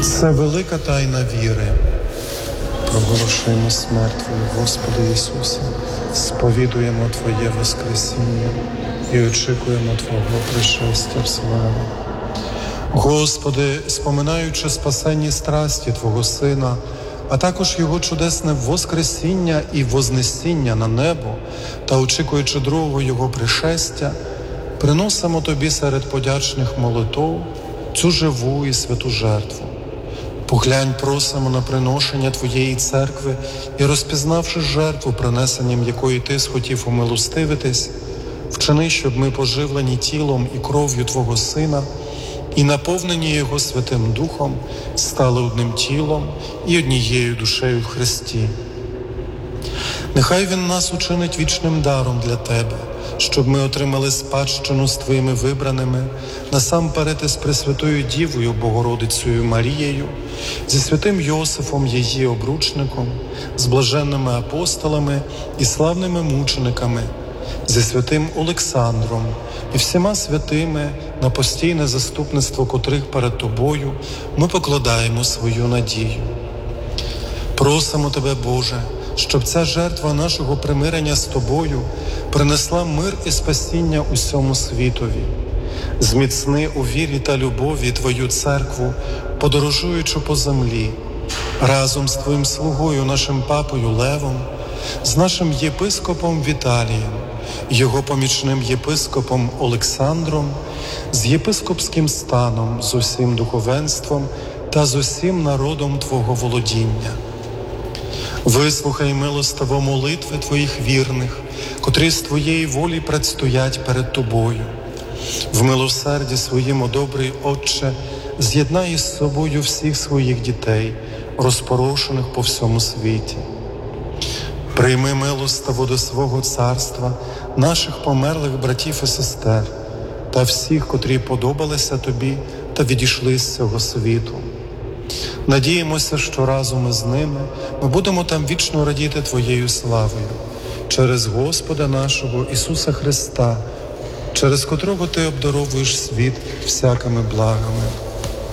Це велика тайна віри. Проголошуємо смерть Твою, Господи Ісусе, сповідуємо Твоє Воскресіння і очікуємо Твого пришестя в славу. Господи, споминаючи спасенні страсті Твого Сина, а також Його чудесне Воскресіння і Вознесіння на небо та очікуючи другого Його пришестя, приносимо Тобі серед подячних молитов цю живу і святу жертву. Поглянь, просимо на приношення Твоєї церкви і, розпізнавши жертву, принесенням якої Ти схотів умилостивитись, вчини, щоб ми, поживлені тілом і кров'ю Твого Сина і наповнені Його Святим Духом, стали одним тілом і однією душею в Христі. Нехай Він нас учинить вічним даром для Тебе, щоб ми отримали спадщину з Твоїми вибраними, насамперед із Пресвятою Дівою Богородицею Марією, зі святим Йосифом, її обручником, з блаженними апостолами і славними мучениками, зі святим Олександром і всіма святими, на постійне заступництво котрих перед Тобою ми покладаємо свою надію. Просимо Тебе, Боже, щоб ця жертва нашого примирення з Тобою принесла мир і спасіння усьому світові. Зміцни у вірі та любові Твою церкву, подорожуючи по землі, разом з Твоїм слугою, нашим папою Левом, з нашим єпископом Віталієм, його помічним єпископом Олександром, з єпископським станом, з усім духовенством та з усім народом Твого володіння. Вислухай милостиво молитви Твоїх вірних, котрі з Твоєї волі предстоять перед Тобою. В милосерді своїм, о добрий Отче, з'єднай із собою всіх своїх дітей, розпорошених по всьому світі. Прийми милостиво до свого царства наших померлих братів і сестер та всіх, котрі подобалися Тобі та відійшли з цього світу. Надіємося, що разом із ними ми будемо там вічно радіти Твоєю славою, через Господа нашого Ісуса Христа, через котрого Ти обдаровуєш світ всякими благами.